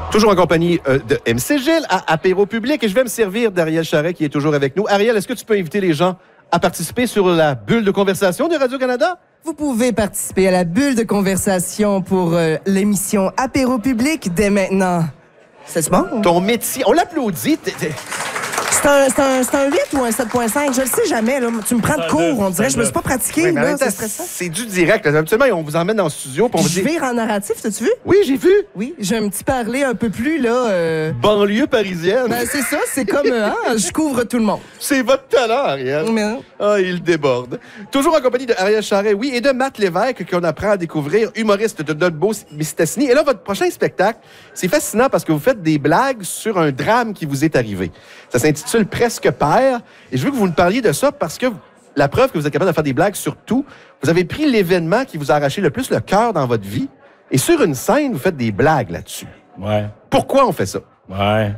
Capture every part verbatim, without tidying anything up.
Toujours en compagnie euh, de M C Gilles à Apéro Public et je vais me servir d'Ariel Charret qui est toujours avec nous. Ariel, est-ce que tu peux inviter les gens à participer sur la bulle de conversation de Radio-Canada? Vous pouvez participer à la bulle de conversation pour euh, l'émission Apéro Public dès maintenant. C'est bon? Ton métier, on l'applaudit. T'es, t'es... C'est un, c'est, un, c'est un huit ou un sept virgule cinq? Je le sais jamais. Là. Tu me prends de cours, on dirait. Je me suis pas pratiqué. Oui, là, c'est, c'est du direct. Là. Habituellement, on vous emmène dans le studio. Pour on je vous dit... vire en narratif, t'as-tu vu? Oui, j'ai vu. Oui, j'ai un petit parler un peu plus, là... Euh... Banlieue parisienne. Ben, c'est ça, c'est comme... Hein, je couvre tout le monde. C'est votre talent, Ariel. Mais... Ah, il déborde. Toujours en compagnie de Ariel Charret, oui, et de Matt Lévesque, qu'on apprend à découvrir, humoriste de Dolbeau-Mistassini. Et là, votre prochain spectacle, c'est fascinant parce que vous faites des blagues sur un drame qui vous est arrivé. Ça s'intitule Presque Père. Et je veux que vous nous parliez de ça parce que la preuve que vous êtes capable de faire des blagues sur tout, vous avez pris l'événement qui vous a arraché le plus le cœur dans votre vie. Et sur une scène, vous faites des blagues là-dessus. Ouais. Pourquoi on fait ça? Ouais.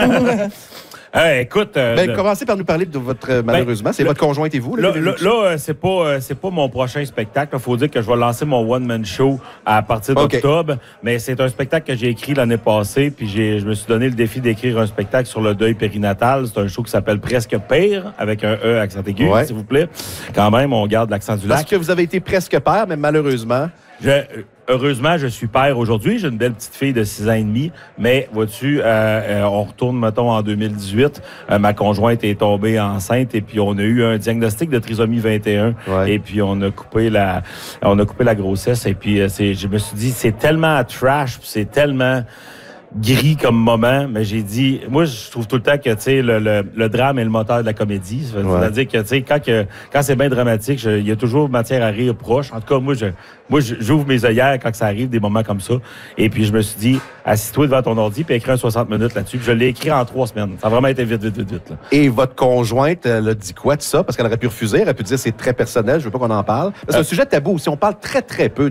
Hey, écoute, euh, ben, le... commencez par nous parler de votre, euh, malheureusement, ben, c'est le... votre conjointe et vous. Là, là, là c'est pas, euh, c'est pas mon prochain spectacle. Il faut dire que je vais lancer mon one-man show à partir d'octobre. Okay. Mais c'est un spectacle que j'ai écrit l'année passée. Puis j'ai, je me suis donné le défi d'écrire un spectacle sur le deuil périnatal. C'est un show qui s'appelle Presque Père, avec un E accent aigu, ouais. S'il vous plaît. Quand même, on garde l'accent du lac. Parce que vous avez été presque père, mais malheureusement... Je, heureusement, je suis père aujourd'hui. J'ai une belle petite fille de six ans et demi. Mais, vois-tu, euh, euh, on retourne, mettons, en deux mille dix-huit. Euh, ma conjointe est tombée enceinte et puis on a eu un diagnostic de trisomie vingt et un. Ouais. Et puis on a coupé la, on a coupé la grossesse. Et puis, euh, c'est, je me suis dit, c'est tellement trash, c'est tellement... gris comme moment, mais j'ai dit, moi, je trouve tout le temps que, tu sais, le, le, le drame est le moteur de la comédie. C'est-à-dire que, tu sais, quand, que, quand c'est bien dramatique, il y a toujours matière à rire proche. En tout cas, moi, je, moi, j'ouvre mes œillères quand ça arrive, des moments comme ça. Et puis, je me suis dit, assis-toi devant ton ordi puis écris un soixante minutes là-dessus. Puis je l'ai écrit en trois semaines. Ça a vraiment été vite, vite, vite, vite. Là. Et votre conjointe, elle a dit quoi de ça? Parce qu'elle aurait pu refuser, elle aurait pu dire, c'est très personnel, je veux pas qu'on en parle. C'est euh, un sujet tabou. Si on parle très, très peu